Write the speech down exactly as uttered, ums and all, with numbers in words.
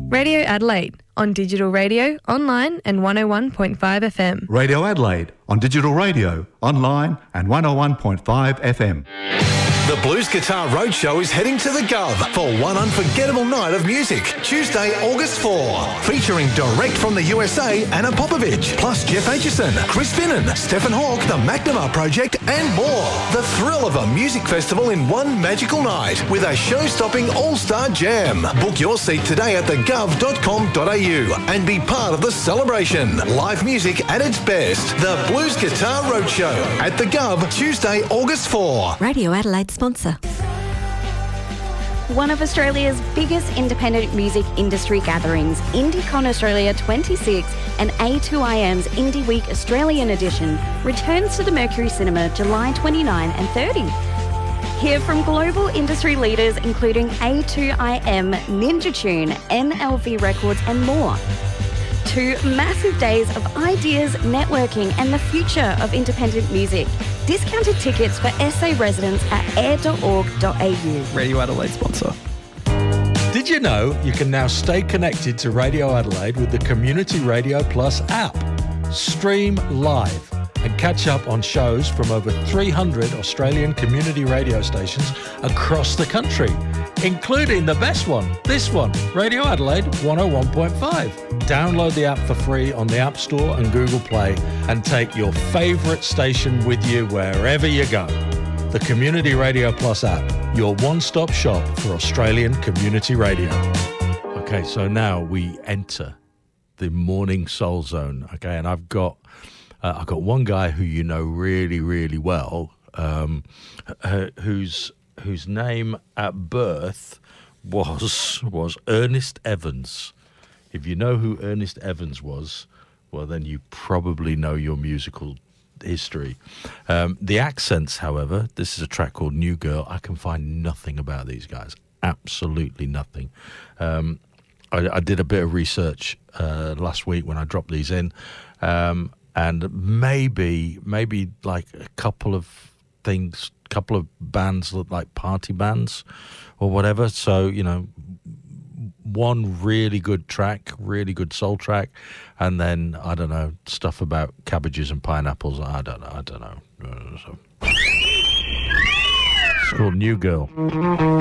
Radio Adelaide on digital radio, online and one oh one point five F M. Radio Adelaide on digital radio, online and one oh one point five F M. The Blues Guitar Roadshow is heading to the Gov for one unforgettable night of music. Tuesday, August fourth. Featuring direct from the U S A, Anna Popovich, plus Jeff Aitchison, Chris Finnan, Stephen Hawke, the McNamara Project, and more. The thrill of a music festival in one magical night with a show-stopping all-star jam. Book your seat today at the gov dot com dot a u and be part of the celebration. Live music at its best. The Blues Guitar Roadshow at the Gov, Tuesday, August fourth. Radio Adelaide sponsor. One of Australia's biggest independent music industry gatherings, IndieCon Australia twenty-six and A two I M's Indie Week Australian edition returns to the Mercury Cinema July twenty-ninth and thirtieth. Hear from global industry leaders including A two I M, Ninja Tune, N L V Records and more. Two massive days of ideas, networking and the future of independent music. Discounted tickets for S A residents at air dot org dot a u. Radio Adelaide sponsor. Did you know you can now stay connected to Radio Adelaide with the Community Radio Plus app? Stream live and catch up on shows from over three hundred Australian community radio stations across the country, including the best one, this one, Radio Adelaide one oh one point five. Download the app for free on the App Store and Google Play and take your favourite station with you wherever you go. The Community Radio Plus app, your one-stop shop for Australian community radio. Okay, so now we enter the Morning Soul Zone, okay, and I've got uh, I've got one guy who you know really, really well, um, uh, whose whose name at birth was was Ernest Evans. If you know who Ernest Evans was, well, then you probably know your musical history. Um, the Accents, however, this is a track called New Girl. I can find nothing about these guys, absolutely nothing. Um, I, I did a bit of research uh, last week when I dropped these in, um, and maybe, maybe like a couple of things, couple of bands look like party bands or whatever. So, you know, one really good track, really good soul track, and then, I don't know, stuff about cabbages and pineapples. I don't know, I don't know. It's called New Girl.